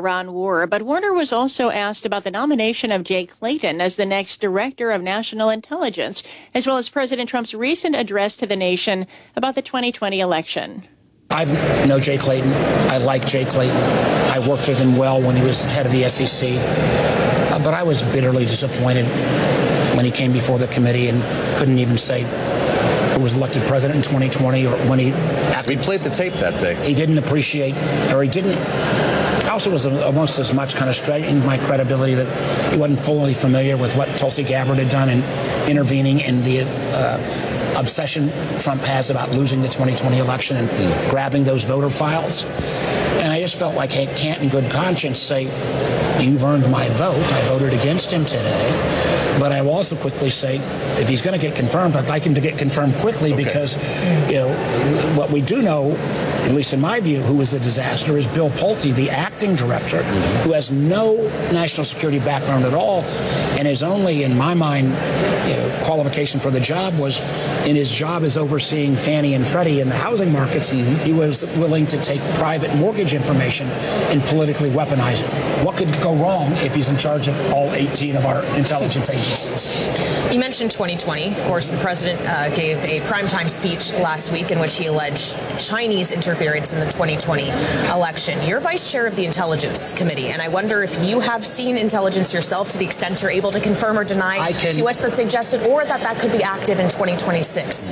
Iran war, but Warner was also asked about the nomination of Jay Clayton as the next Director of National Intelligence, as well as President Trump's recent address to the nation about the 2020 election. I know Jay Clayton. I like Jay Clayton. I worked with him well when he was head of the SEC. But I was bitterly disappointed when he came before the committee and couldn't even say who was elected president in 2020 or when he... We played the tape that day. He didn't appreciate, or he didn't... I also was almost as much kind of straightening my credibility that he wasn't fully familiar with what Tulsi Gabbard had done in intervening in the obsession Trump has about losing the 2020 election and grabbing those voter files. And I just felt like I can't in good conscience say, you've earned my vote. I voted against him today. But I will also quickly say, if he's going to get confirmed, I'd like him to get confirmed quickly because, you know, what we do know, at least in my view, who is a disaster is Bill Pulte, the acting director, who has no national security background at all, and his only, in my mind, qualification for the job was in his job as overseeing Fannie and Freddie in the housing markets. He was willing to take private mortgage information and politically weaponize it. What could go wrong if he's in charge of all 18 of our intelligence agencies? You mentioned 2020. Of course, the president gave a primetime speech last week in which he alleged Chinese interference in the 2020 election. You're vice chair of the Intelligence Committee, and I wonder if you have seen intelligence yourself to the extent you're able to confirm or deny to us that suggested or that could be active in 2026.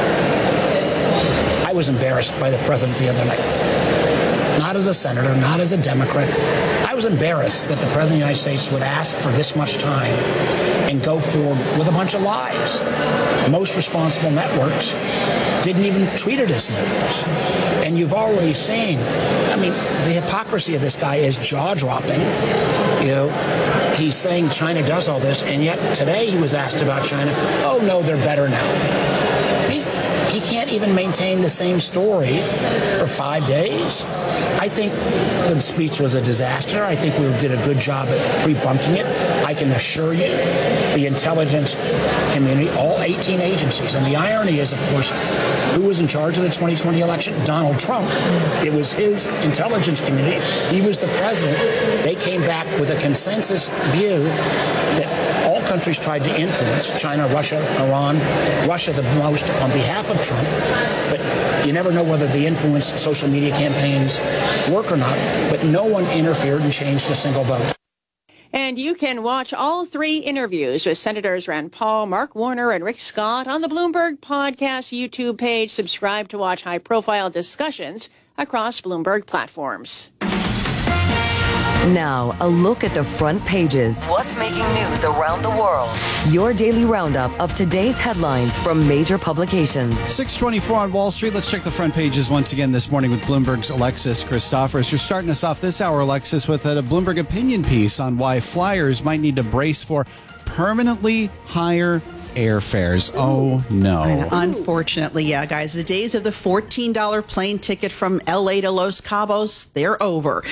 I was embarrassed by the president the other night. Not as a senator, not as a Democrat. I was embarrassed that the president of the United States would ask for this much time and go forward with a bunch of lies. Most responsible networks didn't even treat it as news. And you've already seen, I mean, the hypocrisy of this guy is jaw-dropping. You know, he's saying China does all this, and yet today he was asked about China. Oh, no, they're better now. He can't even maintain the same story for 5 days. I think the speech was a disaster. I think we did a good job at pre-bunking it. I can assure you, the intelligence community, all 18 agencies, and the irony is, of course, who was in charge of the 2020 election? Donald Trump. It was his intelligence community. He was the president. They came back with a consensus view that all countries tried to influence, China, Russia, Iran, Russia the most on behalf of Trump. But you never know whether the influence social media campaigns work or not. But no one interfered and changed a single vote. And you can watch all 3 interviews with Senators Rand Paul, Mark Warner, and Rick Scott on the Bloomberg Podcast YouTube page. Subscribe to watch high-profile discussions across Bloomberg platforms. Now, a look at the front pages. What's making news around the world? Your daily roundup of today's headlines from major publications. 6:24 on Wall Street. Let's check the front pages once again this morning with Bloomberg's Alexis Christoforous. You're starting us off this hour, Alexis, with a Bloomberg opinion piece on why flyers might need to brace for permanently higher airfares. Oh, no. Unfortunately, yeah, guys. The days of the $14 plane ticket from L.A. to Los Cabos, they're over.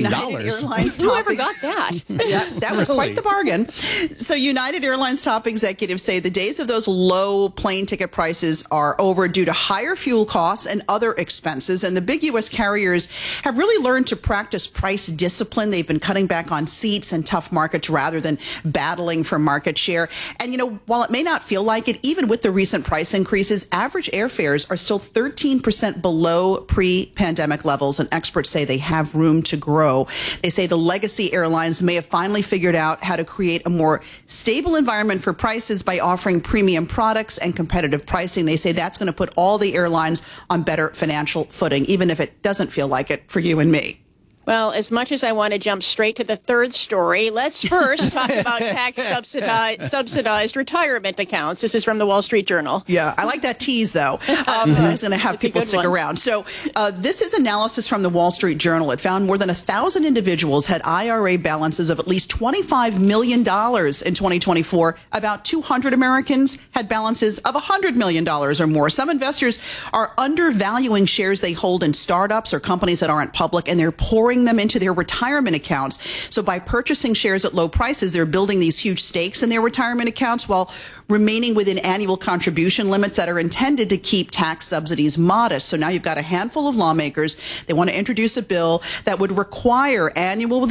$14? Who ever got that? Yeah, that was quite the bargain. So United Airlines top executives say the days of those low plane ticket prices are over due to higher fuel costs and other expenses. And the big U.S. carriers have really learned to practice price discipline. They've been cutting back on seats and tough markets rather than battling for market share. And, you know, while it may not feel like it, even with the recent price increases, average airfares are still 13% below pre-pandemic levels, and experts say they have room to grow. They say the legacy airlines may have finally figured out how to create a more stable environment for prices by offering premium products and competitive pricing. They say that's going to put all the airlines on better financial footing, even if it doesn't feel like it for you and me. Well, as much as I want to jump straight to the third story, let's first talk about tax-subsidized retirement accounts. This is from the Wall Street Journal. Yeah, I like that tease, though. That's going to have people stick around. So this is analysis from the Wall Street Journal. It found more than 1,000 individuals had IRA balances of at least $25 million in 2024. About 200 Americans had balances of $100 million or more. Some investors are undervaluing shares they hold in startups or companies that aren't public, and they're pouring them into their retirement accounts. So by purchasing shares at low prices, they're building these huge stakes in their retirement accounts while remaining within annual contribution limits that are intended to keep tax subsidies modest. So now you've got a handful of lawmakers. They want to introduce a bill that would require annual